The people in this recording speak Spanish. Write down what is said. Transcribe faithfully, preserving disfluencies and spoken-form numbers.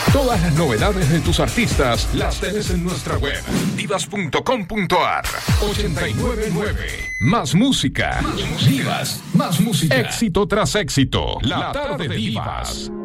Todas las novedades de tus artistas las tenés en nuestra web divas punto com punto ar. ochenta y nueve nueve. Más música. Más música. Divas. Más música. Éxito tras éxito. La tarde de Divas.